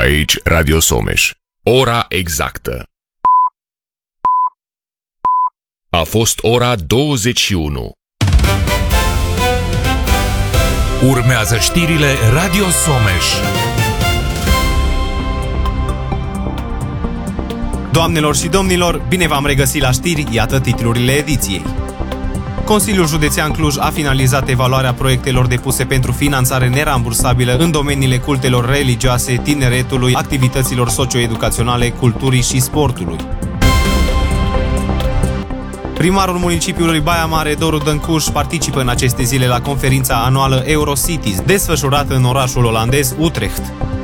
Aici Radio Someș. Ora exactă. A fost ora 21. Urmează știrile Radio Someș. Doamnelor și domnilor, bine v-am regăsit la știri, iată titlurile ediției. Consiliul Județean Cluj a finalizat evaluarea proiectelor depuse pentru finanțare nerambursabilă în domeniile cultelor religioase, tineretului, activităților socioeducaționale, culturii și sportului. Primarul municipiului Baia Mare, Doru Dăncuș, participă în aceste zile la conferința anuală Eurocities, desfășurată în orașul olandez Utrecht.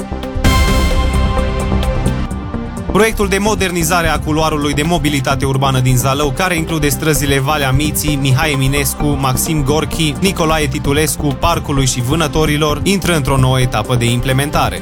Proiectul de modernizare a culoarului de mobilitate urbană din Zalău, care include străzile Valea Miții, Mihai Eminescu, Maxim Gorki, Nicolae Titulescu, Parcului și Vânătorilor, intră într-o nouă etapă de implementare.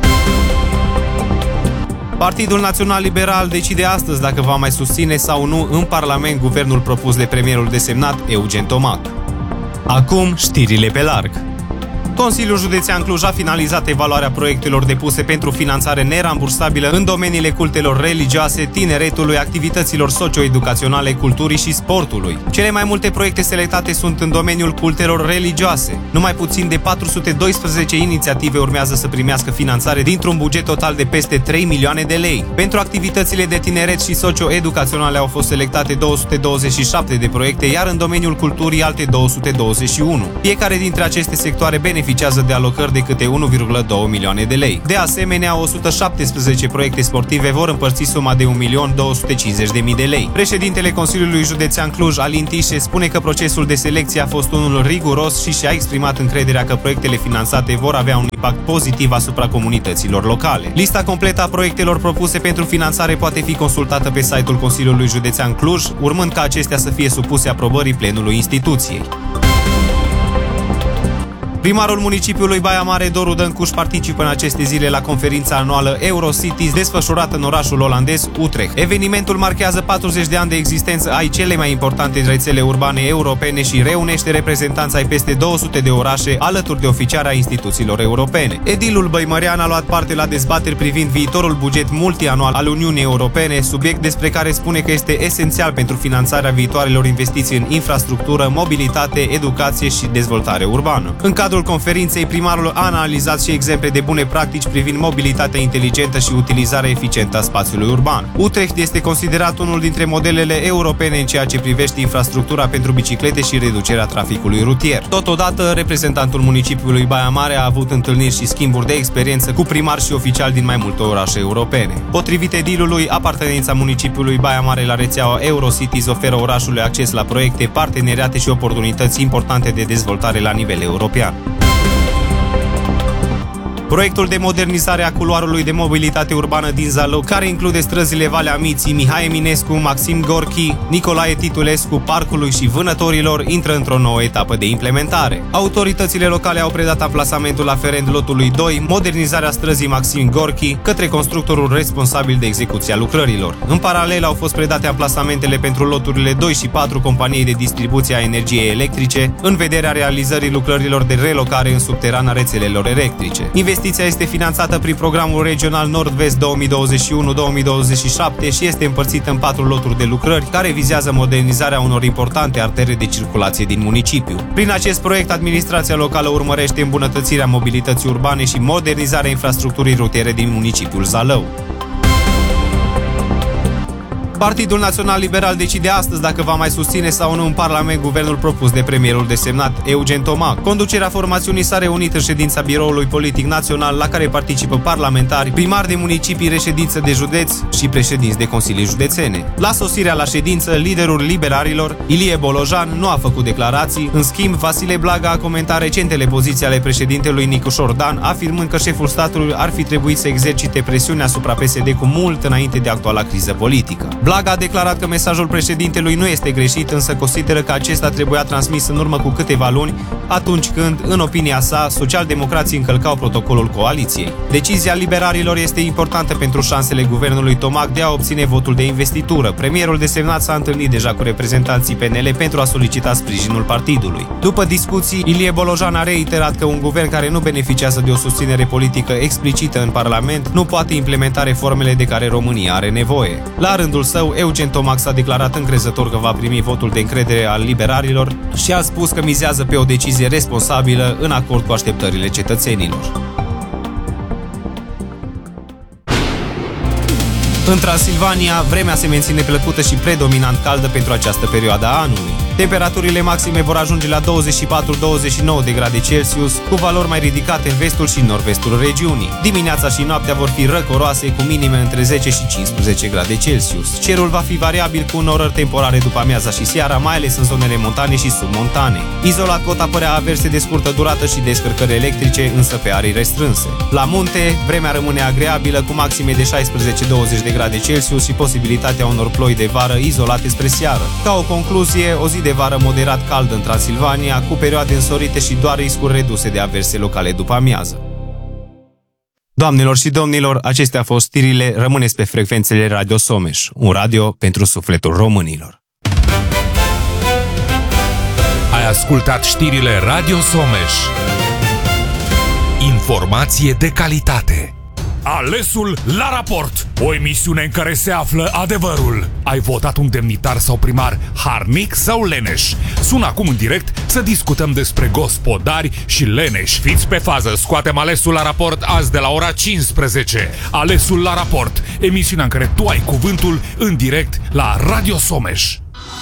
Partidul Național Liberal decide astăzi dacă va mai susține sau nu în Parlament guvernul propus de premierul desemnat Eugen Tomac. Acum, știrile pe larg. Consiliul Județean Cluj a finalizat evaluarea proiectelor depuse pentru finanțare nerambursabilă în domeniile cultelor religioase, tineretului, activităților socioeducaționale, culturii și sportului. Cele mai multe proiecte selectate sunt în domeniul cultelor religioase. Numai puțin de 412 inițiative urmează să primească finanțare dintr-un buget total de peste 3 milioane de lei. Pentru activitățile de tineret și socioeducaționale au fost selectate 227 de proiecte, iar în domeniul culturii alte 221. Fiecare dintre aceste sectoare beneficiază de alocări de câte 1,2 milioane de lei. De asemenea, 117 proiecte sportive vor împărți suma de 1.250.000 de lei. Președintele Consiliului Județean Cluj, Alin Tișe, spune că procesul de selecție a fost unul riguros și și-a exprimat încrederea că proiectele finanțate vor avea un impact pozitiv asupra comunităților locale. Lista completă a proiectelor propuse pentru finanțare poate fi consultată pe site-ul Consiliului Județean Cluj, urmând ca acestea să fie supuse aprobării plenului instituției. Primarul municipiului Baia Mare, Doru Dăncuș, participă în aceste zile la conferința anuală Eurocities, desfășurată în orașul olandez Utrecht. Evenimentul marchează 40 de ani de existență ai cele mai importante rețele urbane europene și reunește reprezentanța ai peste 200 de orașe alături de oficiari ai instituțiilor europene. Edilul băimărean a luat parte la dezbateri privind viitorul buget multianual al Uniunii Europene, subiect despre care spune că este esențial pentru finanțarea viitoarelor investiții în infrastructură, mobilitate, educație și dezvoltare urbană. În cadrul conferinței, primarul a analizat și exemple de bune practici privind mobilitatea inteligentă și utilizarea eficientă a spațiului urban. Utrecht este considerat unul dintre modelele europene în ceea ce privește infrastructura pentru biciclete și reducerea traficului rutier. Totodată, reprezentantul municipiului Baia Mare a avut întâlniri și schimburi de experiență cu primari și oficiali din mai multe orașe europene. Potrivit edilului, apartenența municipiului Baia Mare la rețeaua Eurocities oferă orașului acces la proiecte, parteneriate și oportunități importante de dezvoltare la nivel european. Proiectul de modernizare a culoarului de mobilitate urbană din Zalău, care include străzile Valea Miții, Mihai Eminescu, Maxim Gorki, Nicolae Titulescu, Parcului și Vânătorilor, intră într-o nouă etapă de implementare. Autoritățile locale au predat amplasamentul aferent lotului 2, modernizarea străzii Maxim Gorki, către constructorul responsabil de execuția lucrărilor. În paralel, au fost predate amplasamentele pentru loturile 2 și 4 companiei de distribuție a energiei electrice, în vederea realizării lucrărilor de relocare în subteran a rețelelor electrice. Investiția este finanțată prin programul regional Nord-Vest 2021-2027 și este împărțită în 4 loturi de lucrări care vizează modernizarea unor importante artere de circulație din municipiu. Prin acest proiect, administrația locală urmărește îmbunătățirea mobilității urbane și modernizarea infrastructurii rutiere din municipiul Zalău. Partidul Național Liberal decide astăzi dacă va mai susține sau nu în Parlament guvernul propus de premierul desemnat Eugen Tomac. Conducerea formațiunii s-a reunit în ședința Biroului Politic Național, la care participă parlamentari, primari de municipii, reședință de județ și președinți de consilii județene. La sosirea la ședință, liderul liberalilor, Ilie Bolojan, nu a făcut declarații. În schimb, Vasile Blaga a comentat recentele poziții ale președintelui Nicușor Dan, afirmând că șeful statului ar fi trebuit să exercite presiune asupra PSD cu mult înainte de actuala criză politică. Blaga a declarat că mesajul președintelui nu este greșit, însă consideră că acesta trebuia transmis în urmă cu câteva luni, atunci când, în opinia sa, socialdemocrații încălcau protocolul coaliției. Decizia liberalilor este importantă pentru șansele guvernului Tomac de a obține votul de investitură. Premierul desemnat s-a întâlnit deja cu reprezentanții PNL pentru a solicita sprijinul partidului. După discuții, Ilie Bolojan a reiterat că un guvern care nu beneficiază de o susținere politică explicită în Parlament nu poate implementa reformele de care România are nevoie. La rândul său, Eugen Tomac s-a declarat încrezător că va primi votul de încredere al liberalilor și a spus că mizează pe o decizie responsabilă în acord cu așteptările cetățenilor. În Transilvania, vremea se menține plăcută și predominant caldă pentru această perioadă a anului. Temperaturile maxime vor ajunge la 24-29 de grade Celsius, cu valori mai ridicate în vestul și nord-vestul regiunii. Dimineața și noaptea vor fi răcoroase, cu minime între 10 și 15 grade Celsius. Cerul va fi variabil cu norări temporare după amiaza și seara, mai ales în zonele montane și submontane. Izolat pot apărea averse de scurtă durată și descărcări electrice, însă pe arii restrânse. La munte, vremea rămâne agreabilă, cu maxime de 16-20 de grade Celsius și posibilitatea unor ploi de vară izolate spre seară. Ca o concluzie, o zi de vară moderat cald în Transilvania, cu perioade însorite și doar riscuri reduse de averse locale după amiază. Doamnelor și domnilor, acestea au fost știrile. Rămâneți pe frecvențele Radio Someș, un radio pentru sufletul românilor. Ai ascultat știrile Radio Someș. Informație de calitate. Alesul la raport. O emisiune în care se află adevărul. Ai votat un demnitar sau primar harnic sau leneș? Sună acum în direct să discutăm despre gospodari și leneși. Fiți pe fază, scoatem Alesul la raport azi de la ora 15. Alesul la raport, emisiunea în care tu ai cuvântul în direct la Radio Someș.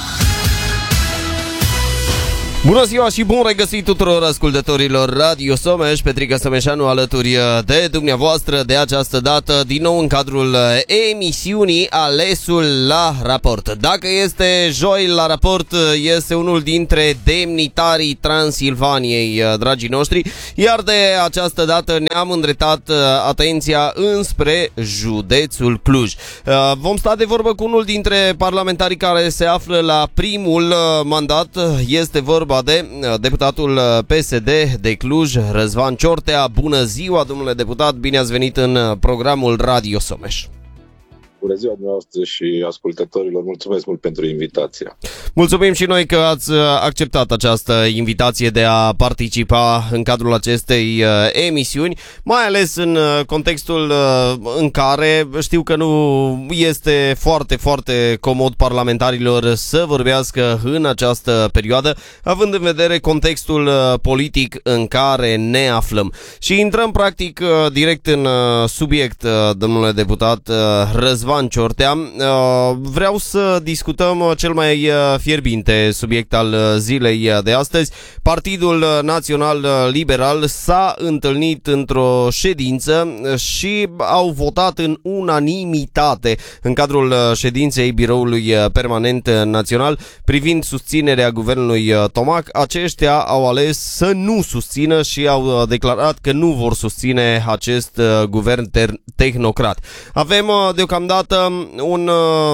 Bună ziua și bun regăsit tuturor ascultătorilor Radio Someș, Petrica Someșanu alături de dumneavoastră de această dată, din nou în cadrul emisiunii Alesul la raport. Dacă este joi la raport, este unul dintre demnitarii Transilvaniei, dragii noștri, iar de această dată ne-am îndreptat atenția înspre județul Cluj. Vom sta de vorbă cu unul dintre parlamentarii care se află la primul mandat, este vorba de deputatul PSD de Cluj, Răzvan Ciortea. Bună ziua, domnule deputat, bine ați venit în programul Radio Someș. Bună ziua dumneavoastră și ascultătorilor, mulțumesc mult pentru invitația. Mulțumim și noi că ați acceptat această invitație de a participa în cadrul acestei emisiuni, mai ales în contextul în care știu că nu este foarte, foarte comod parlamentarilor să vorbească în această perioadă, având în vedere contextul politic în care ne aflăm. Și intrăm practic direct în subiect, domnule deputat Răzvan Ciortea. Vreau să discutăm cel mai fierbinte subiect al zilei de astăzi. Partidul Național Liberal s-a întâlnit într-o ședință și au votat în unanimitate în cadrul ședinței Biroului Permanent Național privind susținerea guvernului Tomac. Aceștia au ales să nu susțină și au declarat că nu vor susține acest guvern tehnocrat. Avem deocamdată un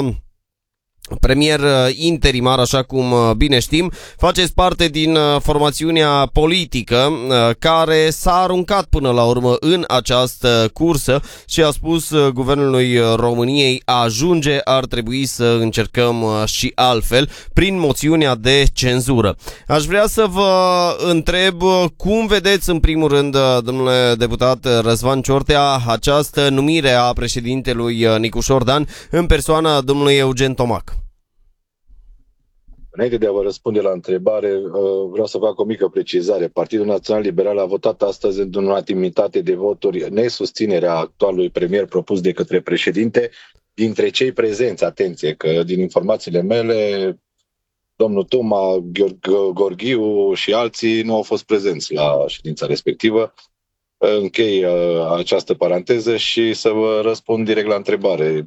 premier interimar, așa cum bine știm. Faceți parte din formațiunea politică care s-a aruncat până la urmă în această cursă și a spus guvernului României: ajunge, ar trebui să încercăm și altfel, prin moțiunea de cenzură. Aș vrea să vă întreb cum vedeți în primul rând, domnule deputat Răzvan Ciortea, această numire a președintelui Nicușor Dan în persoana domnului Eugen Tomac. Înainte de a vă răspunde la întrebare, vreau să fac o mică precizare. Partidul Național Liberal a votat astăzi în unanimitate de voturi nesusținerea actualului premier propus de către președinte. Dintre cei prezenți, atenție, că din informațiile mele, domnul Toma, Gorghiu și alții nu au fost prezenți la ședința respectivă. Închei această paranteză și să vă răspund direct la întrebare.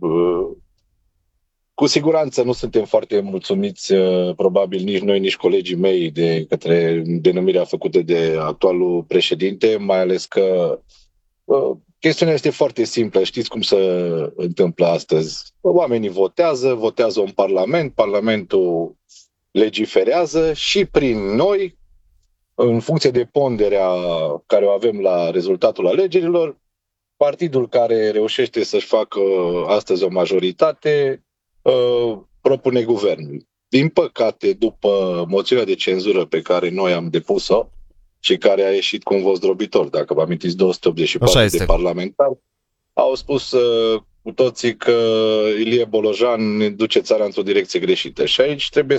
Cu siguranță nu suntem foarte mulțumiți, probabil nici noi, nici colegii mei, de către denumirea făcută de actualul președinte, mai ales că chestiunea este foarte simplă. Știți cum se întâmplă astăzi? Oamenii votează un parlament, parlamentul legiferează și prin noi, în funcție de ponderea care o avem la rezultatul alegerilor, partidul care reușește să-și facă astăzi o majoritate propune guvernul. Din păcate, după moțiunea de cenzură pe care noi am depus-o și care a ieșit cu un vot zdrobitor, dacă vă amintiți, 284 de parlamentari, au spus cu toții că Ilie Bolojan duce țara într-o direcție greșită. Și aici trebuie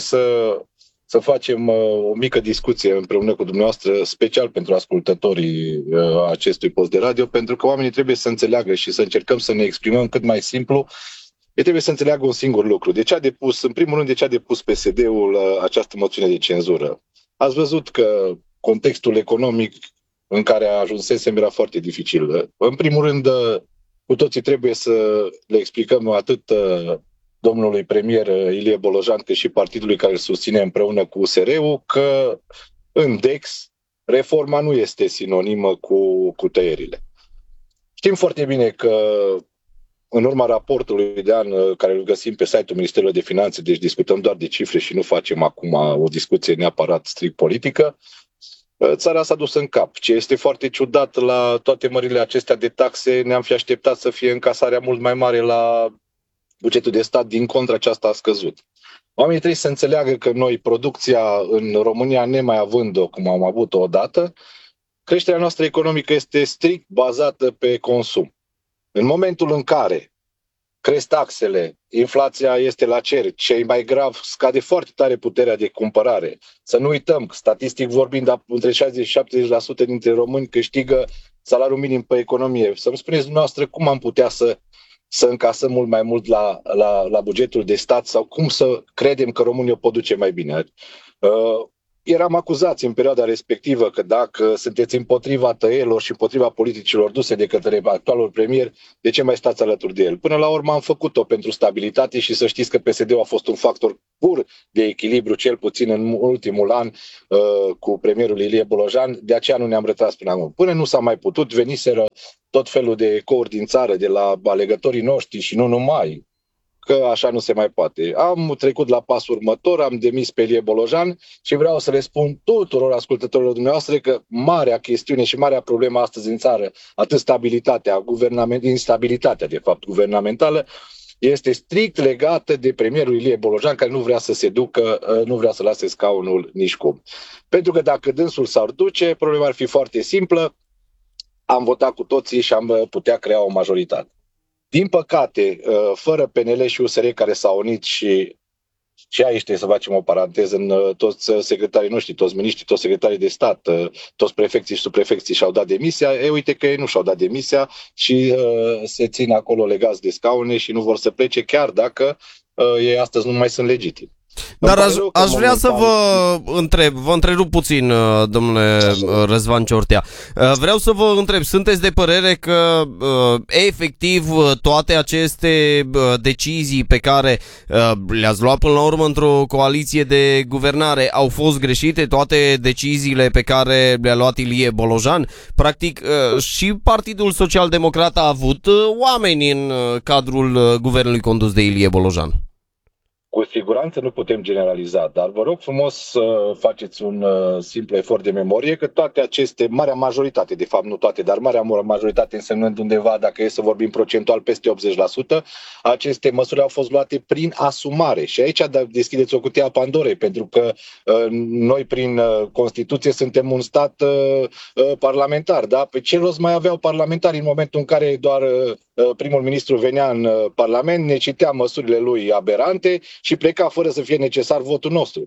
să facem o mică discuție împreună cu dumneavoastră, special pentru ascultătorii acestui post de radio, pentru că oamenii trebuie să înțeleagă și să încercăm să ne exprimăm cât mai simplu. Ei trebuie să înțeleagă un singur lucru. În primul rând, de ce a depus PSD-ul această moțiune de cenzură? Ați văzut că contextul economic în care ajunsesem era foarte dificil. În primul rând, cu toții trebuie să le explicăm atât domnului premier Ilie Bolojan, cât și partidului care îl susține împreună cu USR-ul, că în DEX reforma nu este sinonimă cu tăierile. Știm foarte bine că în urma raportului de an care îl găsim pe site-ul Ministerului de Finanțe, deci discutăm doar de cifre și nu facem acum o discuție neapărat strict politică, țara s-a dus în cap. Ce este foarte ciudat la toate mările acestea de taxe, ne-am fi așteptat să fie încasarea mult mai mare la bugetul de stat, din contră aceasta a scăzut. Oamenii trebuie să înțeleagă că noi, producția în România, nemai având-o cum am avut-o odată, creșterea noastră economică este strict bazată pe consum. În momentul în care cresc taxele, inflația este la cer, ce e mai grav, scade foarte tare puterea de cumpărare. Să nu uităm, statistic vorbind, între 60 și 70% dintre români câștigă salariul minim pe economie. Să-mi spuneți dumneavoastră cum am putea să încasăm mult mai mult la bugetul de stat sau cum să credem că românii o pot duce mai bine. Eram acuzați în perioada respectivă că dacă sunteți împotriva tăierilor și împotriva politicilor duse de către actualul premier, de ce mai stați alături de el? Până la urmă am făcut-o pentru stabilitate și să știți că PSD-ul a fost un factor pur de echilibru, cel puțin în ultimul an cu premierul Ilie Bolojan, de aceea nu ne-am retras până acum. Până nu s-a mai putut, veniseră tot felul de ecouri din țară, de la alegătorii noștri și nu numai, că așa nu se mai poate. Am trecut la pasul următor, am demis pe Ilie Bolojan și vreau să le spun tuturor ascultătorilor dumneavoastră că marea chestiune și marea problemă astăzi în țară, atât instabilitatea de fapt guvernamentală, este strict legată de premierul Ilie Bolojan, care nu vrea să se ducă, nu vrea să lase scaunul nici cum. Pentru că dacă dânsul s-ar duce, problema ar fi foarte simplă, am votat cu toții și am putea crea o majoritate. Din păcate, fără PNL și USR care s-au unit și aici trebuie să facem o paranteză, în toți secretarii noștri, toți miniștrii, toți secretarii de stat, toți prefecții și subprefecții și-au dat demisia, uite că ei nu și-au dat demisia și se țin acolo legați de scaune și nu vor să plece, chiar dacă ei astăzi nu mai sunt legitimi. Dar aș vrea să vă întrerup puțin, domnule Răzvan Ciortea. Vreau să vă întreb, sunteți de părere că efectiv toate aceste decizii pe care le-ați luat până la urmă într-o coaliție de guvernare au fost greșite? Toate deciziile pe care le-a luat Ilie Bolojan? Practic și Partidul Social Democrat a avut oameni în cadrul guvernului condus de Ilie Bolojan. Cu siguranță nu putem generaliza, dar vă rog frumos să faceți un simplu efort de memorie că toate aceste, marea majoritate, de fapt nu toate, dar marea majoritate însemnând undeva, dacă e să vorbim procentual, peste 80%, aceste măsuri au fost luate prin asumare. Și aici deschideți o cutie a Pandorei, pentru că noi prin Constituție suntem un stat parlamentar. Da? Pe ce rost mai aveau parlamentari în momentul în care doar primul ministru venea în Parlament, ne citea măsurile lui aberante și pleca fără să fie necesar votul nostru.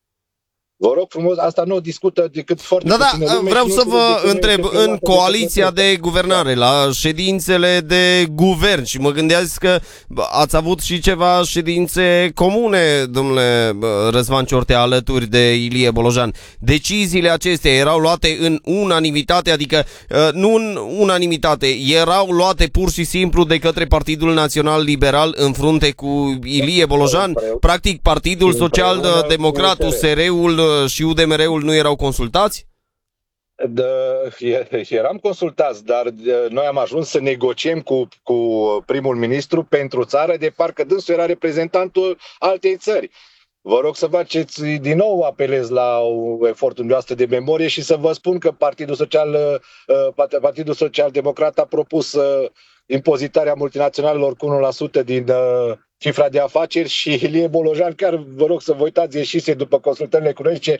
Vă rog frumos, asta nu o discută decât foarte puțină lume. Vreau să vă întreb, în coaliția de guvernare, la ședințele de guvern, și mă gândeați că ați avut și ceva ședințe comune, domnule Răzvan Ciortea, alături de Ilie Bolojan. Deciziile acestea erau luate în unanimitate, adică nu în unanimitate, erau luate pur și simplu de către Partidul Național Liberal în frunte cu Ilie Bolojan? Practic, Partidul Social Democrat, USR-ul și UDMR-ul nu erau consultați? Eram consultați, dar noi am ajuns să negociem cu primul ministru pentru țară, de parcă dânsul era reprezentantul altei țări. Vă rog să faceți din nou, apelez la efortul dumneavoastră de memorie și să vă spun că Partidul Social-Democrat a propus impozitarea multinaționalelor cu 1% din cifra de afaceri și Ilie Bolojan, chiar vă rog să vă uitați, ieșise după consultările cu noi, zice,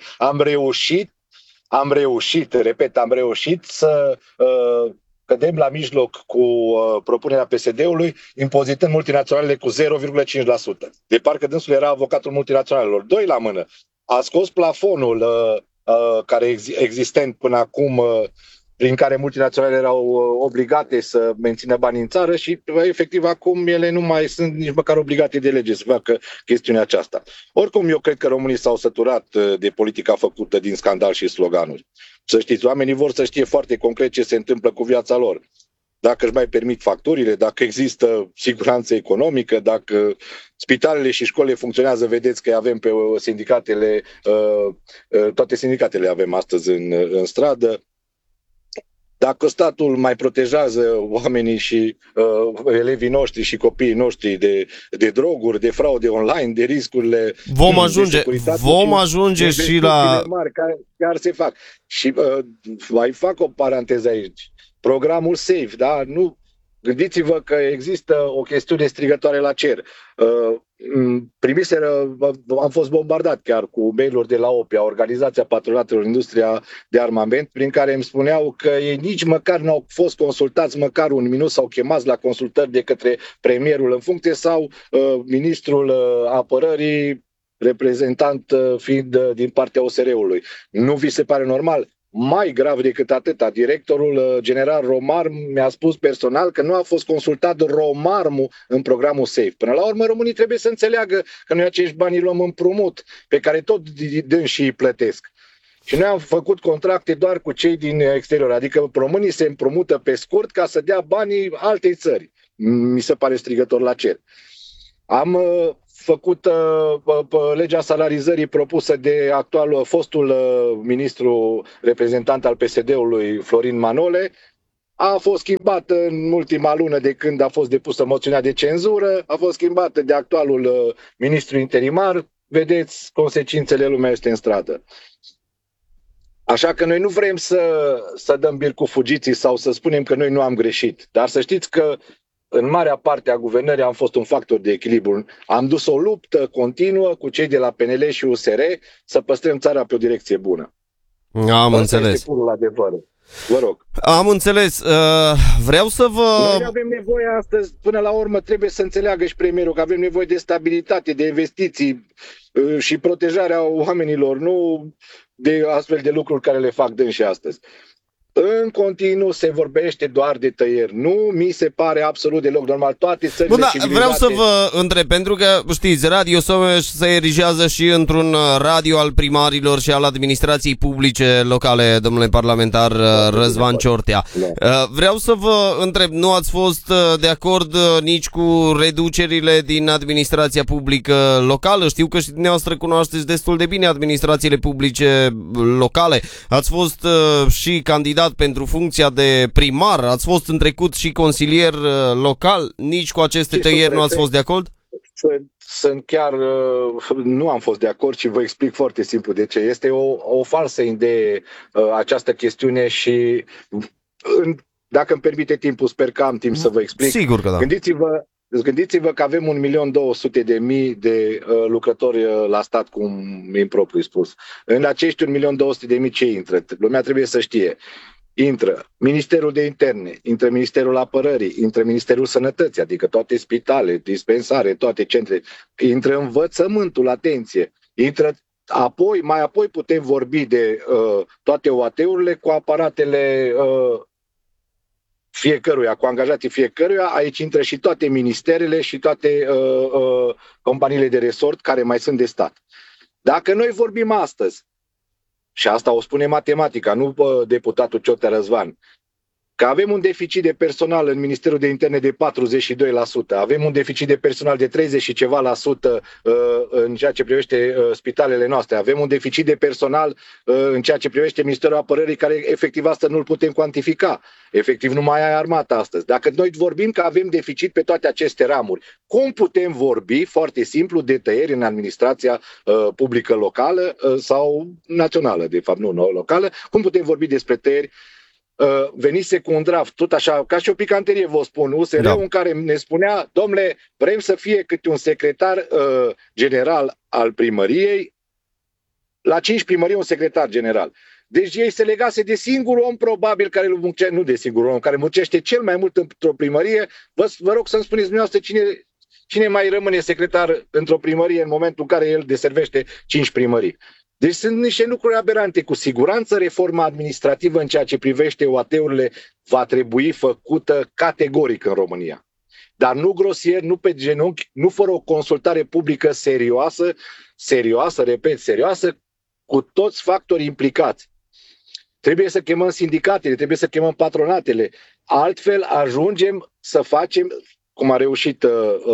am reușit să cădem la mijloc cu propunerea PSD-ului, impozitând multinaționalele cu 0,5%. De parcă dânsul era avocatul multinaționalelor. Doi la mână. A scos plafonul care existent până acum, prin care multinaționalele erau obligate să mențină bani în țară și efectiv acum ele nu mai sunt nici măcar obligate de lege să facă chestiunea aceasta. Oricum, eu cred că românii s-au săturat de politica făcută din scandal și sloganuri. Să știți, oamenii vor să știe foarte concret ce se întâmplă cu viața lor. Dacă își mai permit facturile, dacă există siguranță economică, dacă spitalele și școlile funcționează, vedeți că avem pe sindicatele, toate sindicatele avem astăzi în stradă. Dacă statul mai protejează oamenii și elevii noștri și copiii noștri de droguri, de fraude online, de riscurile vom ajunge și la mari care se fac. Și mai fac o paranteză aici. Programul SAFE, da? Nu, gândiți-vă că există o chestiune strigătoare la cer. Am fost bombardat chiar cu mail-uri de la OPIA, Organizația Patronatelor Industria de Armament, prin care îmi spuneau că ei nici măcar nu au fost consultați măcar un minut sau chemați la consultări de către premierul în funcție sau ministrul apărării, reprezentant fiind din partea OSR-ului. Nu vi se pare normal? Mai grav decât atâta, directorul general Romarm mi-a spus personal că nu a fost consultat Romarmul în programul SAFE. Până la urmă, românii trebuie să înțeleagă că noi acești bani luăm împrumut, pe care tot dânsii îi plătesc. Și noi am făcut contracte doar cu cei din exterior, adică românii se împrumută pe scurt ca să dea banii altei țări. Mi se pare strigător la cer. Am făcut legea salarizării propusă de fostul ministru reprezentant al PSD-ului, Florin Manole, a fost schimbată în ultima lună de când a fost depusă moțiunea de cenzură, a fost schimbată de actualul ministru interimar. Vedeți, consecințele, lumea este în stradă. Așa că noi nu vrem să dăm bir cu fugiții sau să spunem că noi nu am greșit, dar să știți că în marea parte a guvernării am fost un factor de echilibru. Am dus o luptă continuă cu cei de la PNL și USR să păstrăm țara pe o direcție bună. Am înțeles. Este purul adevăr. Vă rog. Am înțeles. Vreau să vă... Noi avem nevoie astăzi, până la urmă, trebuie să înțeleagă și premierul că avem nevoie de stabilitate, de investiții și protejarea oamenilor, nu de astfel de lucruri care le fac dânsii astăzi. În continuu se vorbește doar de tăieri. Nu mi se pare absolut deloc normal. Toate țările civilizate... Vreau să vă întreb, pentru că, știți, Radio Someș se erigează și într-un radio al primarilor și al administrației publice locale, domnule parlamentar Răzvan Ciortea. Vreau să vă întreb, nu ați fost de acord nici cu reducerile din administrația publică locală? Știu că și dumneavoastră cunoașteți destul de bine administrațiile publice locale. Ați fost și candidat pentru funcția de primar, ați fost în trecut și consilier local, nici cu aceste tăieri nu ați fost de acord? Sunt chiar, nu am fost de acord și vă explic foarte simplu de ce. Este o falsă idee această chestiune și dacă îmi permite timpul, sper că am timp să vă explic. Sigur că da. Gândiți-vă că avem 1.200.000 de lucrători la stat, cum impropriu spus. În acești 1.200.000 ce intră? Lumea trebuie să știe. Intră Ministerul de Interne, intră Ministerul Apărării, intră Ministerul Sănătății, adică toate spitale, dispensare, toate centre, intră învățământul, atenție, intră mai apoi putem vorbi de toate OAT-urile cu aparatele fiecăruia, cu angajații fiecăruia. Aici intră și toate ministerele și toate companiile de resort care mai sunt de stat. Dacă noi vorbim astăzi, și asta o spune matematica, nu deputatul Ciotea Răzvan, că avem un deficit de personal în Ministerul de Interne de 42%, avem un deficit de personal de 30 și ceva la sută în ceea ce privește spitalele noastre, avem un deficit de personal în ceea ce privește Ministerul Apărării, care efectiv asta nu-l putem cuantifica. Efectiv nu mai ai armata astăzi. Dacă noi vorbim că avem deficit pe toate aceste ramuri, cum putem vorbi, foarte simplu, de tăieri în administrația publică locală sau națională, de fapt nu locală, cum putem vorbi despre tăieri? Venise cu un draft, tot așa, ca și o picanterie vă spun, USR-ul în care ne spunea, domnule, vrem să fie câte un secretar general al primăriei, la 5 primării un secretar general. Deci ei se legase de singurul om probabil care nu de singurul om, care muncește cel mai mult într-o primărie. Vă rog să-mi spuneți dumneavoastră cine mai rămâne secretar într-o primărie în momentul în care el deservește 5 primării. Deci sunt niște lucruri aberante. Cu siguranță reforma administrativă în ceea ce privește OAT-urile va trebui făcută categoric în România. Dar nu grosier, nu pe genunchi, nu fără o consultare publică serioasă, cu toți factorii implicați. Trebuie să chemăm sindicatele, trebuie să chemăm patronatele. Altfel ajungem să facem, cum a reușit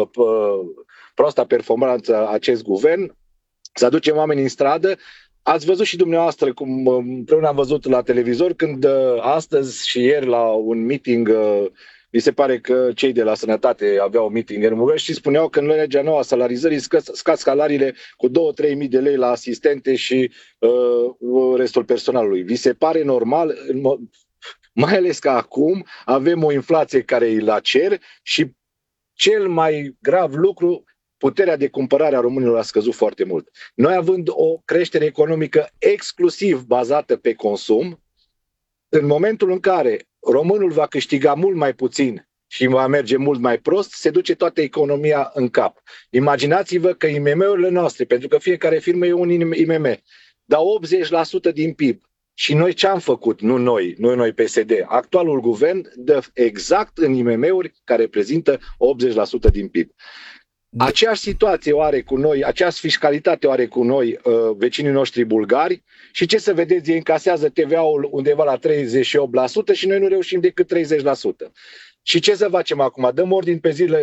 proasta performanță acest guvern, să aducem oameni în stradă. Ați văzut și dumneavoastră, cum împreună am văzut la televizor, când astăzi și ieri la un meeting, mi se pare că cei de la Sănătate aveau un meeting în București și spuneau că în legea nouă a salarizării scad salariile cu 2-3 mii de lei la asistente și restul personalului. Vi se pare normal? Mai ales că acum avem o inflație care e la cer și cel mai grav lucru, puterea de cumpărare a românilor a scăzut foarte mult. Noi având o creștere economică exclusiv bazată pe consum, în momentul în care românul va câștiga mult mai puțin și va merge mult mai prost, se duce toată economia în cap. Imaginați-vă că IMM-urile noastre, pentru că fiecare firmă e un IMM, dau 80% din PIB. Și noi ce am făcut? Nu noi PSD. Actualul guvern dă exact în IMM-uri care reprezintă 80% din PIB. Aceeași situație o are cu noi, aceeași fiscalitate o are cu noi vecinii noștri bulgari și ce să vedeți, ei încasează TVA-ul undeva la 38% și noi nu reușim decât 30%. Și ce să facem acum? Dăm ordin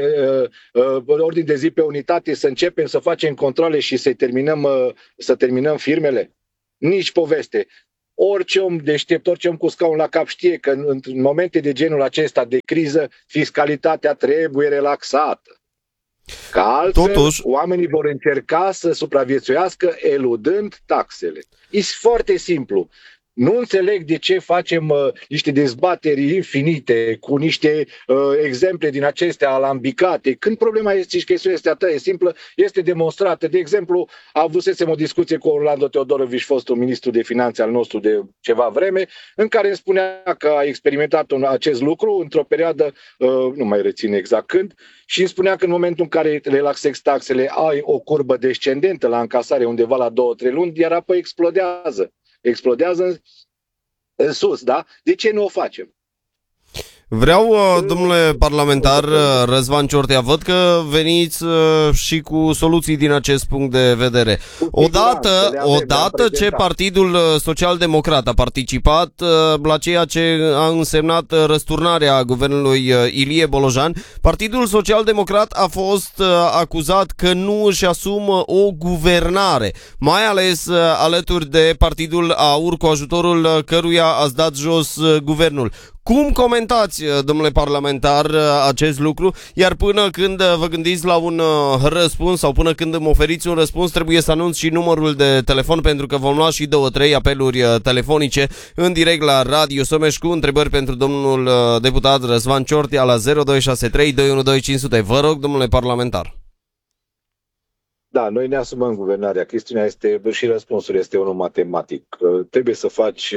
de zi pe unitate, să începem să facem controle și să terminăm firmele? Nici poveste. Orice om deștept, orice om cu scaun la cap știe că în momente de genul acesta de criză, fiscalitatea trebuie relaxată. Că altfel, totuși, oamenii vor încerca să supraviețuiască eludând taxele. E foarte simplu. Nu înțeleg de ce facem niște dezbateri infinite cu niște exemple din acestea alambicate, când problema este și chestiunea este atât de simplă, este demonstrată. De exemplu, avusesem o discuție cu Orlando Teodorovici, fostul ministru de finanțe al nostru de ceva vreme, în care îmi spunea că a experimentat acest lucru într-o perioadă, nu mai rețin exact când, și îmi spunea că în momentul în care relaxezi taxele ai o curbă descendentă la încasare undeva la 2-3 luni, iar apoi explodează în sus, da? De ce nu o facem? Vreau, domnule parlamentar Răzvan Ciortea, văd că veniți și cu soluții din acest punct de vedere. Odată ce Partidul Social-Democrat a participat la ceea ce a însemnat răsturnarea guvernului Ilie Bolojan, Partidul Social-Democrat a fost acuzat că nu își asumă o guvernare, mai ales alături de Partidul AUR, cu ajutorul căruia ați dat jos guvernul. Cum comentați, domnule parlamentar, acest lucru? Iar până când vă gândiți la un răspuns sau până când îmi oferiți un răspuns, trebuie să anunț și numărul de telefon, pentru că vom lua și 2-3 apeluri telefonice în direct la Radio Someș cu întrebări pentru domnul deputat Răzvan Ciortea la 0263 212 500. Vă rog, domnule parlamentar. Da, noi ne asumăm guvernarea. Chestiunea este, și răspunsul este unul matematic. Trebuie să faci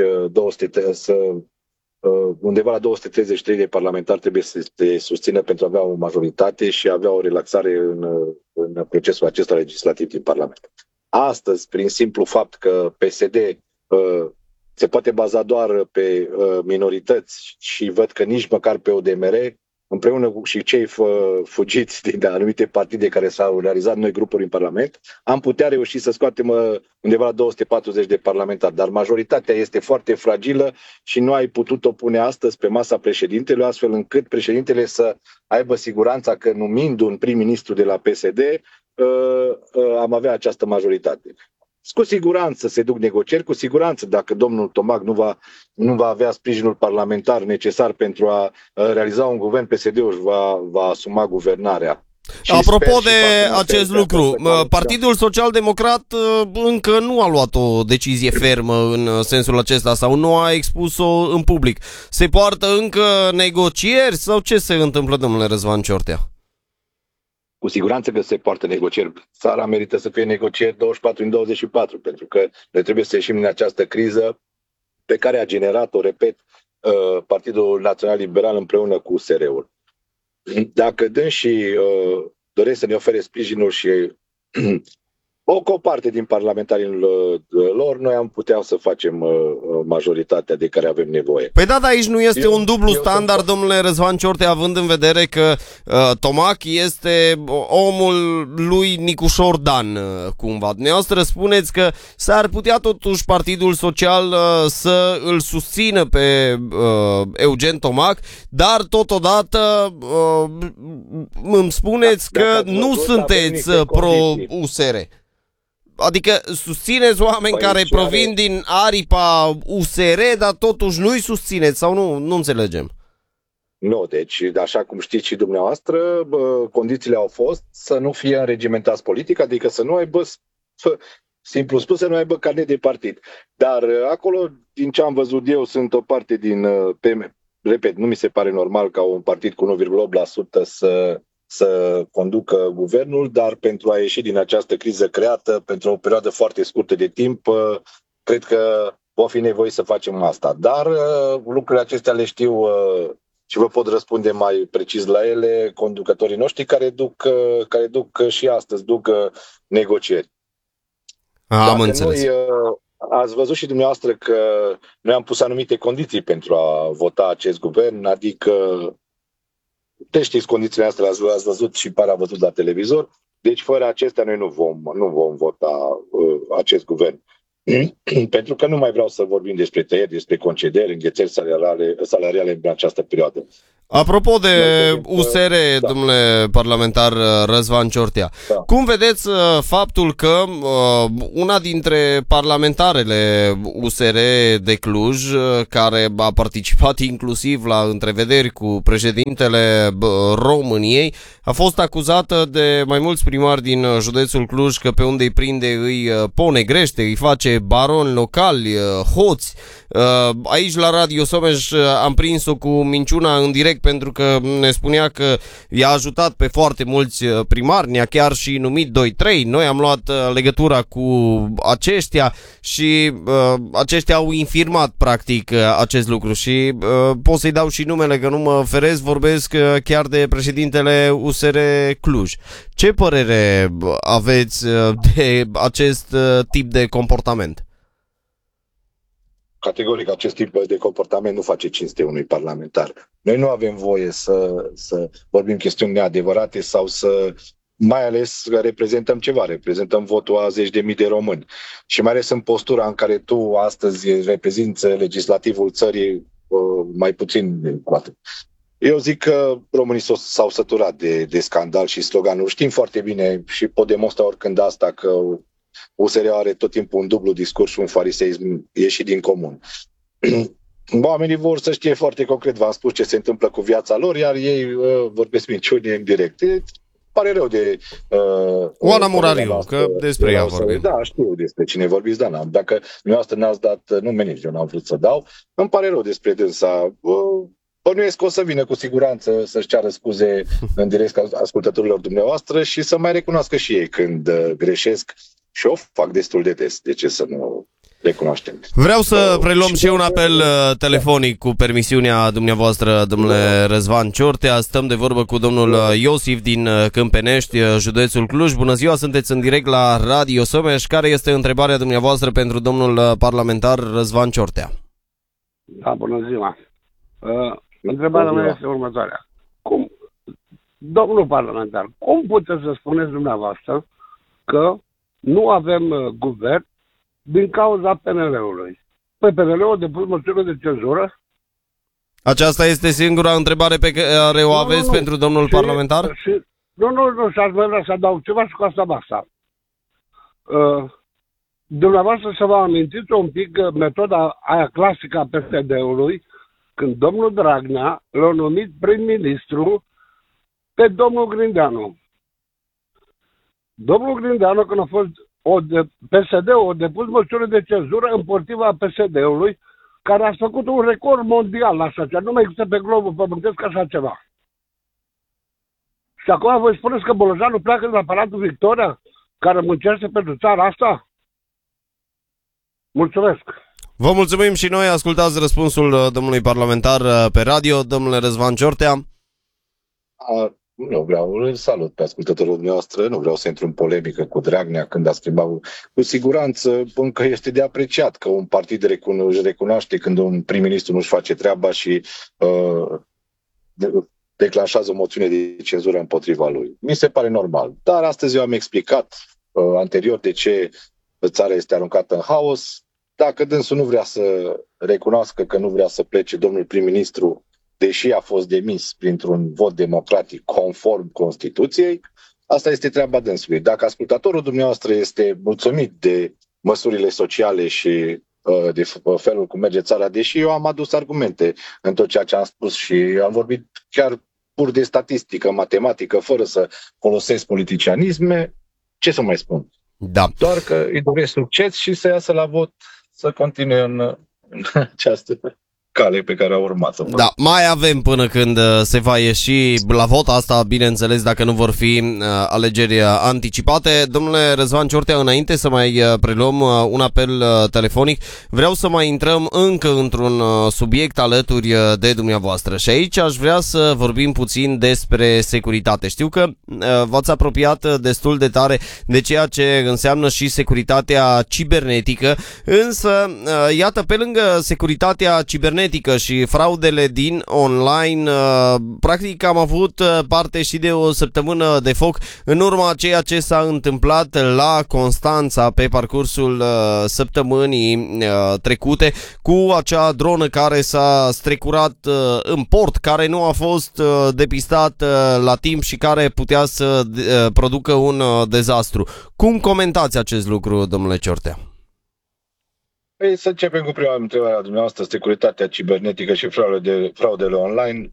undeva la 233 de parlamentari trebuie să te susțină pentru a avea o majoritate și a avea o relaxare în procesul acesta legislativ din Parlament. Astăzi, prin simplu fapt că PSD se poate baza doar pe minorități și văd că nici măcar pe ODMR, împreună cu și cei fugiți din anumite partide care s-au realizat noi grupuri în Parlament, am putea reuși să scoatem undeva la 240 de parlamentari, dar majoritatea este foarte fragilă și nu ai putut-o pune astăzi pe masa președintelui, astfel încât președintele să aibă siguranța că numind un prim-ministru de la PSD am avea această majoritate. Cu siguranță se duc negocieri, cu siguranță dacă domnul Tomac nu va avea sprijinul parlamentar necesar pentru a realiza un guvern, PSD-ul își va asuma guvernarea. Și apropo de acest lucru, Partidul Social-Democrat încă nu a luat o decizie fermă în sensul acesta sau nu a expus-o în public. Se poartă încă negocieri sau ce se întâmplă, domnule Răzvan Ciortea? Cu siguranță că se poartă negocieri. Țara merită să fie negocieri 24 în 24, pentru că noi trebuie să ieșim din această criză pe care a generat-o, repet, Partidul Național Liberal împreună cu USR-ul. Dacă dânsii doresc să ne ofere sprijinul și o parte din parlamentarii lor, noi am putea să facem majoritatea de care avem nevoie. Păi da, dar aici nu este un dublu standard, domnule Răzvan Ciortea, având în vedere că Tomac este omul lui Nicușor Dan, cumva. Dumneavoastră spuneți că s-ar putea totuși Partidul Social să îl susțină pe Eugen Tomac, dar totodată îmi spuneți că nu sunteți pro-USR. Adică susțineți oameni care provin din aripa USR, dar totuși nu-i susțineți sau nu? Nu înțelegem. Nu, deci, așa cum știți și dumneavoastră, condițiile au fost să nu fie înregimentați politic, adică să nu aibă, simplu spus, să nu aibă carnet de partid. Dar acolo, din ce am văzut eu, sunt o parte din PM. Repet, nu mi se pare normal ca un partid cu 1,8% să conducă guvernul, dar pentru a ieși din această criză creată pentru o perioadă foarte scurtă de timp, cred că va fi nevoie să facem asta. Dar lucrurile acestea le știu și vă pot răspunde mai precis la ele conducătorii noștri care duc și astăzi, duc negocieri. Am înțeles. Ați văzut și dumneavoastră că noi am pus anumite condiții pentru a vota acest guvern, adică știți condițiile astea, le-ați văzut și pare a văzut la televizor. Deci fără acestea noi nu vom vota acest guvern. Pentru că nu mai vreau să vorbim despre tăieri, despre concedieri, înghețări salariale în această perioadă. Apropo de USR, domnule parlamentar Răzvan Ciortea, cum vedeți faptul că una dintre parlamentarele USR de Cluj, care a participat inclusiv la întrevederi cu președintele României, a fost acuzată de mai mulți primari din județul Cluj că pe unde îi prinde îi ponegrește, îi face baroni locali, hoți. Aici la Radio Someș am prins-o cu minciuna în direct pentru că ne spunea că i-a ajutat pe foarte mulți primari, ne-a chiar și numit 2-3. Noi am luat legătura cu aceștia și aceștia au infirmat practic acest lucru și pot să-i dau și numele că nu mă feresc, vorbesc chiar de președintele USR Cluj. Ce părere aveți de acest tip de comportament? Categoric, acest tip de comportament nu face cinste unui parlamentar. Noi nu avem voie să vorbim chestiuni neadevărate sau să, mai ales că reprezentăm votul a 10.000 de români. Și mai ales în postura în care tu astăzi reprezinți legislativul țării mai puțin cu atât. Eu zic că românii s-au săturat de scandal și sloganuri. Știm foarte bine și pot demonstra oricând asta că USR are tot timpul un dublu discurs și un fariseism ieșit din comun. Oamenii vor să știe foarte concret, v-am spus ce se întâmplă cu viața lor, iar ei vorbesc minciuni în direct. Pare rău de... Oana Murariu, că despre ea vorbim. Da, știu despre cine vorbiți, dar dacă dumneavoastră n-ați dat nume, nici eu n-am vrut să dau, îmi pare rău despre dânsa. Bănuiesc că o să vină cu siguranță să-și ceară scuze în direct ascultătorilor dumneavoastră și să mai recunoască și ei când greșesc. Și o fac destul de des. De ce să nu recunoaștem? Vreau să preluăm și un apel telefonic cu permisiunea dumneavoastră, domnule Răzvan Ciortea. Stăm de vorbă cu domnul Iosif din Câmpenești, județul Cluj. Bună ziua, sunteți în direct la Radio Someș. Care este întrebarea dumneavoastră pentru domnul parlamentar Răzvan Ciortea? Da, bună ziua. Întrebarea mea este următoarea. Domnul parlamentar, cum puteți să spuneți dumneavoastră că nu avem guvern din cauza PNL-ului? Păi PNL-ul a depus măsură de cenzură? Aceasta este singura întrebare pe care o aveți pentru domnul parlamentar? Nu, și aș vrea să adaug ceva și cu asta basta. Dumneavoastră să vă amintiți un pic metoda aia clasică a PSD-ului, când domnul Dragnea l-a numit prim-ministru pe domnul Grindeanu. Domnul Grindeanu, când a fost PSD-ul, a depus măsură de cenzură împotriva PSD-ului, care a făcut un record mondial la așa ceva. Nu mai există pe globul pământesc așa ceva. Și acum voi spuneți că Bolojanul pleacă de la Palatul Victoria, care muncește pentru țara asta? Mulțumesc! Vă mulțumim și noi, ascultați răspunsul domnului parlamentar pe radio, domnule Răzvan Ciortea. Nu vreau, îl salut pe ascultătorul dumneavoastră, nu vreau să intru în polemică cu Dragnea când a schimbat. Cu siguranță încă este de apreciat că un partid își recunoaște când un prim-ministru nu-și face treaba și declanșează o moțiune de cenzură împotriva lui. Mi se pare normal. Dar astăzi eu am explicat anterior de ce țara este aruncată în haos. Dacă dânsul nu vrea să recunoască că nu vrea să plece domnul prim-ministru, deși a fost demis printr-un vot democratic conform Constituției, asta este treaba dânsului. Dacă ascultatorul dumneavoastră este mulțumit de măsurile sociale și de felul cum merge țara, deși eu am adus argumente în tot ceea ce am spus și am vorbit chiar pur de statistică, matematică, fără să folosesc politicianisme, ce să mai spun? Da. Doar că îi doresc succes și să iasă la vot, să continue în această cale pe care a urmat-o. Da, mai avem până când se va ieși la vot, asta bineînțeles dacă nu vor fi alegeri anticipate. Domnule Răzvan Ciortea, înainte să mai preluăm un apel telefonic, vreau să mai intrăm încă într-un subiect alături de dumneavoastră și aici aș vrea să vorbim puțin despre securitate. Știu că v-ați apropiat destul de tare de ceea ce înseamnă și securitatea cibernetică, însă iată, pe lângă securitatea cibernetică și fraudele din online, practic am avut parte și de o săptămână de foc în urma ceea ce s-a întâmplat la Constanța pe parcursul săptămânii trecute cu acea dronă care s-a strecurat în port, care nu a fost depistat la timp și care putea să producă un dezastru. Cum comentați acest lucru, domnule Ciortea? Păi să începem cu prima întrebare a dumneavoastră, securitatea cibernetică și fraudele online.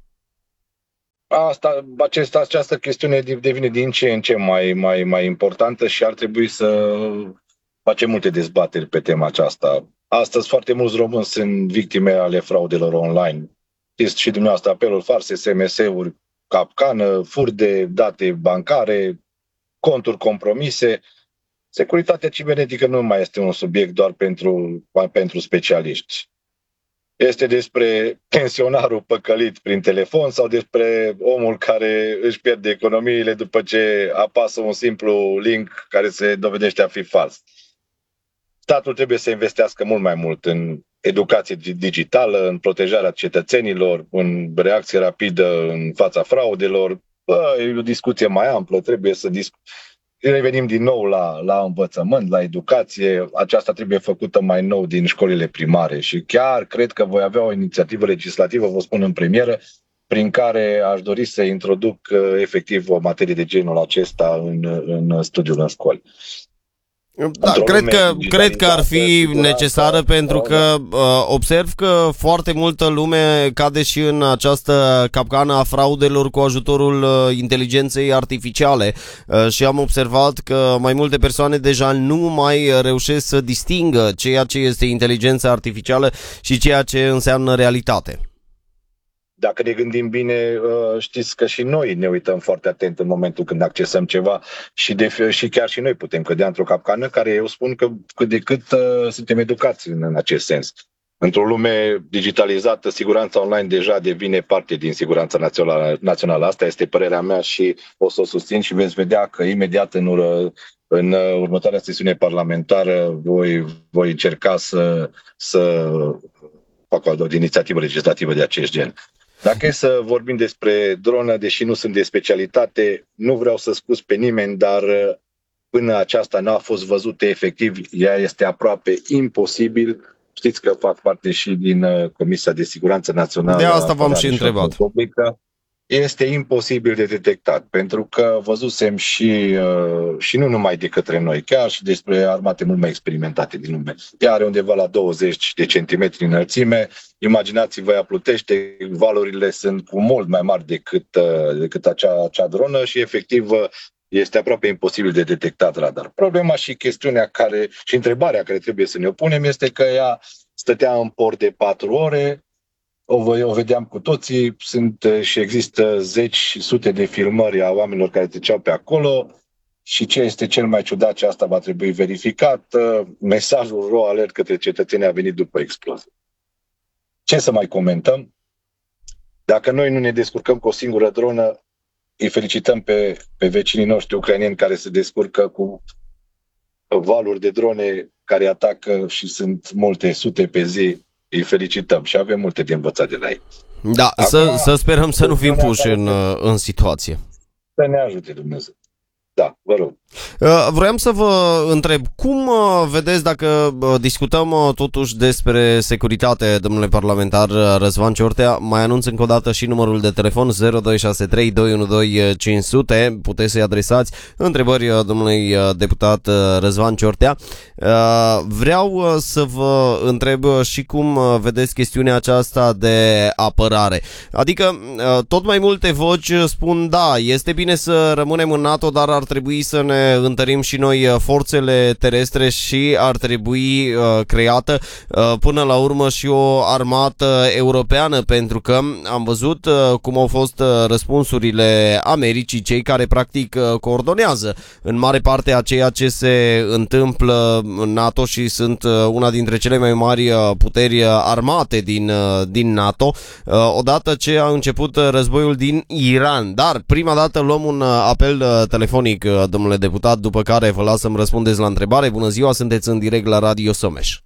Această chestiune devine din ce în ce mai importantă și ar trebui să facem multe dezbateri pe tema aceasta. Astăzi foarte mulți români sunt victime ale fraudelor online. Știți și dumneavoastră apeluri false, SMS-uri, capcană, fur de date bancare, conturi compromise. Securitatea cibernetică nu mai este un subiect doar pentru specialiști. Este despre pensionarul păcălit prin telefon sau despre omul care își pierde economiile după ce apasă un simplu link care se dovedește a fi fals. Statul trebuie să investească mult mai mult în educație digitală, în protejarea cetățenilor, în reacție rapidă în fața fraudelor. E o discuție mai amplă, trebuie să revenim din nou la învățământ, la educație. Aceasta trebuie făcută mai nou din școlile primare și chiar cred că voi avea o inițiativă legislativă, vă spun în premieră, prin care aș dori să introduc efectiv o materie de genul acesta în studiul în școli. Da, cred că ar fi necesară pentru că observ că foarte multă lume cade și în această capcană a fraudelor cu ajutorul inteligenței artificiale și am observat că mai multe persoane deja nu mai reușesc să distingă ceea ce este inteligența artificială și ceea ce înseamnă realitate. Dacă ne gândim bine, știți că și noi ne uităm foarte atent în momentul când accesăm ceva și chiar și noi putem cădea într-o capcană care eu spun că cât de cât suntem educați în acest sens. Într-o lume digitalizată, siguranța online deja devine parte din siguranța națională. Asta este părerea mea și o să o susțin și veți vedea că imediat în următoarea sesiune parlamentară voi încerca să fac o inițiativă legislativă de acest gen. Dacă e să vorbim despre dronă, deși nu sunt de specialitate, nu vreau să scuz pe nimeni, dar până aceasta n-a fost văzută efectiv, ea este aproape imposibil. Știți că fac parte și din Comisia de Siguranță Națională. De asta v-am și întrebat. Este imposibil de detectat, pentru că văzusem și nu numai de către noi, chiar și despre armate mult mai experimentate din lume. Ea are undeva la 20 de centimetri înălțime. Imaginați-vă, ea plutește, valorile sunt cu mult mai mari decât acea dronă și efectiv este aproape imposibil de detectat radar. Problema și chestiunea și întrebarea care trebuie să ne opunem este că ea stătea în port de 4 ore, o vedeam cu toții, și există zeci, sute de filmări a oamenilor care treceau pe acolo și ce este cel mai ciudat, și asta va trebui verificat, mesajul RAW alert către cetățenii a venit după explozie. Ce să mai comentăm? Dacă noi nu ne descurcăm cu o singură dronă, îi felicităm pe vecinii noștri ucraineni care se descurcă cu valuri de drone care atacă și sunt multe sute pe zi. Îi felicităm și avem multe de învățat de la ei. Da, acum, să sperăm să nu fim puși în situație. Să ne ajute Dumnezeu. Da, vă rog. Vroiam să vă întreb, cum vedeți, dacă discutăm totuși despre securitate, domnule parlamentar Răzvan Ciortea, mai anunț încă o dată și numărul de telefon 0263 212 500, puteți să-i adresați întrebări domnului deputat Răzvan Ciortea. Vreau să vă întreb și cum vedeți chestiunea aceasta de apărare. Adică tot mai multe voci spun, da, este bine să rămânem în NATO, dar ar trebui să ne întărim și noi forțele terestre și ar trebui creată până la urmă și o armată europeană, pentru că am văzut cum au fost răspunsurile Americii, cei care practic coordonează în mare parte a ceea ce se întâmplă în NATO și sunt una dintre cele mai mari puteri armate din NATO, odată ce a început războiul din Iran. Dar prima dată luăm un apel telefonic, domnule deputat, după care vă las să-mi răspundeți la întrebare. Bună ziua, sunteți în direct la Radio Someș.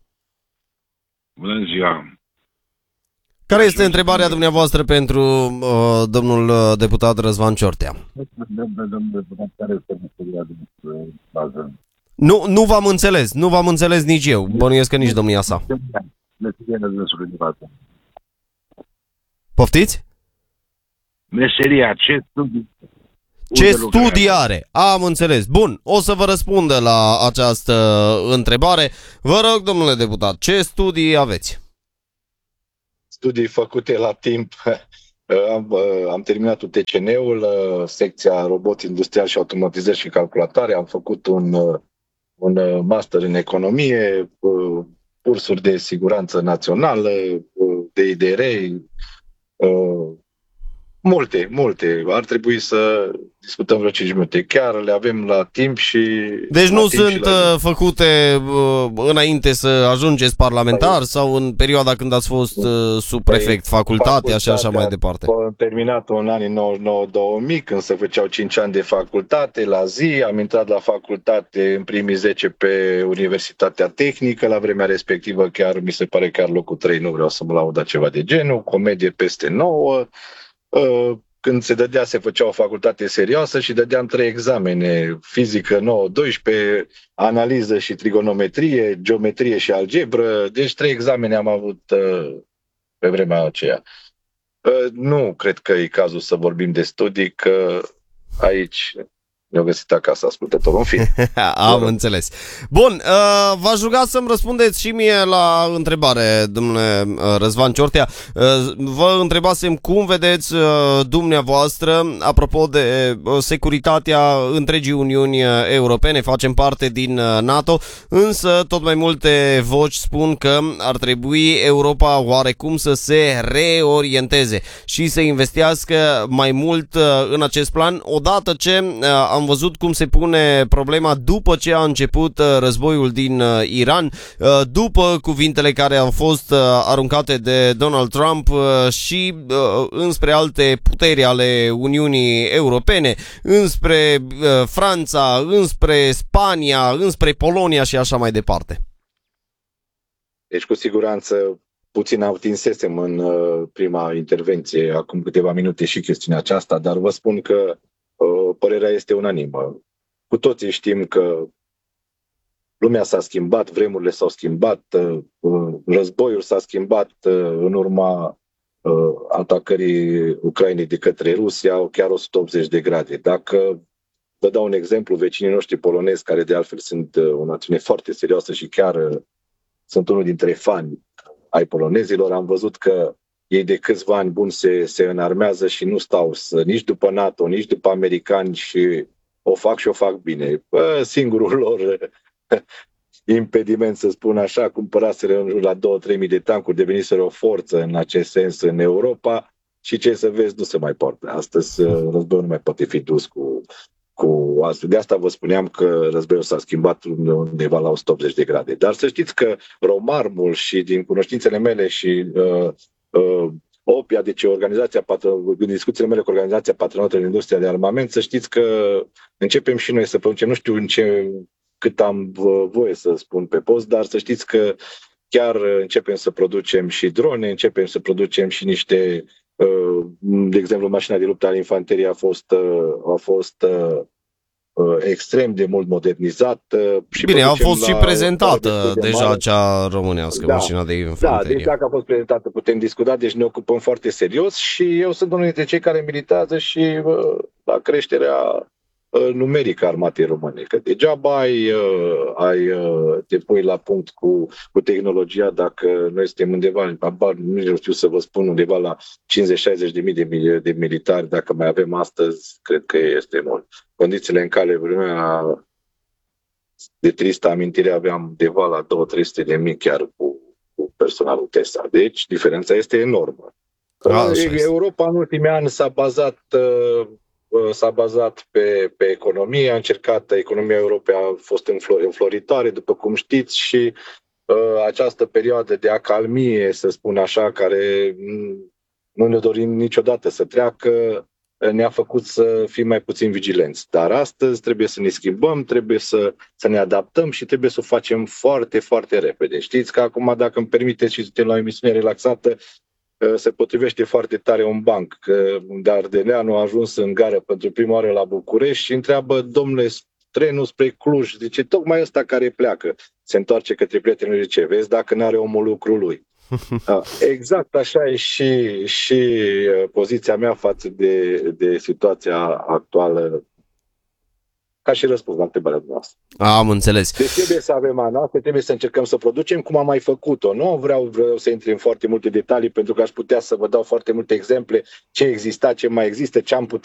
Bună ziua. Care este întrebarea dumneavoastră pentru domnul deputat Răzvan Ciortea? Nu v-am înțeles, nu v-am înțeles nici eu, bănuiesc că nici domnia sa. Poftiți? Meseria, ce studii are? Am înțeles. Bun, o să vă răspundă la această întrebare. Vă rog, domnule deputat, ce studii aveți? Studii făcute la timp. Am terminat UTCN-ul, secția roboți industriali și automatizări și calculatoare. Am făcut un master în economie, cursuri de siguranță națională, de IDR, multe. Ar trebui să discutăm vreo 5 minute. Chiar le avem la timp și... Deci nu sunt făcute înainte să ajungeți parlamentar sau în perioada când ați fost subprefect, facultatea și așa mai departe? Am terminat în anii 99-2000, când se făceau 5 ani de facultate la zi. Am intrat la facultate în primii 10 pe Universitatea Tehnică. La vremea respectivă chiar mi se pare chiar locul 3, nu vreau să mă laud ceva de genul. Comedie peste 9. Când se făcea o facultate serioasă și dădeam 3 examene: fizică 9-12, analiză și trigonometrie, geometrie și algebră. Deci 3 examene am avut pe vremea aceea. Nu cred că e cazul să vorbim de studii, că aici mi-au găsit acasă ascultătorul. În fine. Am înțeles. Bun, v-aș ruga să-mi răspundeți și mie la întrebare, domnule Răzvan Ciortea. Vă întrebasem cum vedeți dumneavoastră, apropo de securitatea întregii Uniuni Europene, facem parte din NATO, însă tot mai multe voci spun că ar trebui Europa oarecum să se reorienteze și să investească mai mult în acest plan, odată ce am văzut cum se pune problema după ce a început războiul din Iran, după cuvintele care au fost aruncate de Donald Trump și înspre alte puteri ale Uniunii Europene, înspre Franța, înspre Spania, înspre Polonia și așa mai departe. Deci cu siguranță puțin atinsesem în prima intervenție, acum câteva minute, și chestiunea aceasta, dar vă spun că părerea este unanimă. Cu toții știm că lumea s-a schimbat, vremurile s-au schimbat, războiul s-a schimbat în urma atacării Ucrainei de către Rusia, chiar 180 de grade. Dacă vă dau un exemplu, vecinii noștri polonezi, care de altfel sunt o națiune foarte serioasă și chiar sunt unul dintre fani ai polonezilor, am văzut că ei de câțiva ani buni se înarmează și nu stau nici după NATO, nici după americani și o fac bine. Singurul lor impediment, să spun așa, cumpăraseră în jur la 2-3 mii de tancuri, deveniseră o forță în acest sens în Europa și ce să vezi, nu se mai poate. Astăzi războiul nu mai poate fi dus cu astfel. De asta vă spuneam că războiul s-a schimbat undeva la 180 de grade. Dar să știți că Romarmul și din cunoștințele mele și OPIA, deci în discuțiile mele cu Organizația Patronatelor în Industria de Armament, să știți că începem și noi să producem, nu știu cât am voie să spun pe post, dar să știți că chiar începem să producem și drone, începem să producem și niște, de exemplu, mașina de luptă al infanteriei a fost extrem de mult modernizată. Și bine, a fost și prezentată deja cea românească, mașina de infanterie. Da, deci dacă a fost prezentată putem discuta, deci ne ocupăm foarte serios și eu sunt unul dintre cei care militează și la creșterea numerică a armatei române. Că degeaba te pui la punct cu tehnologia dacă noi suntem undeva, nu știu să vă spun, undeva la 50-60 de mii de militari, dacă mai avem astăzi, cred că este mult. Condițiile în care vremea de tristă amintire aveam undeva la 200-300 de mii chiar cu personalul TESA. Deci diferența este enormă. Europa în ultimii ani s-a bazat pe economie, a încercat, economia europeană a fost înfloritoare, după cum știți, și această perioadă de acalmie, să spun așa, care nu ne dorim niciodată să treacă, ne-a făcut să fim mai puțin vigilenți. Dar astăzi trebuie să ne schimbăm, trebuie să ne adaptăm și trebuie să o facem foarte, foarte repede. Știți că acum, dacă îmi permiteți și suntem la o emisiune relaxată, se potrivește foarte tare un banc, dar Deleanu a ajuns în gară pentru prima oară la București și întreabă: domnule, trenul spre Cluj, zice, tocmai ăsta care pleacă. Se întoarce către prietenul și zice: vezi dacă n-are omul lucrul lui. Exact așa e și poziția mea față de situația actuală, ca și răspuns la întrebarea dumneavoastră. Am înțeles. Deci trebuie să avem anoastră, trebuie să încercăm să producem cum am mai făcut-o. Nu vreau să intri în foarte multe detalii, pentru că aș putea să vă dau foarte multe exemple ce exista, ce mai există, ce am putea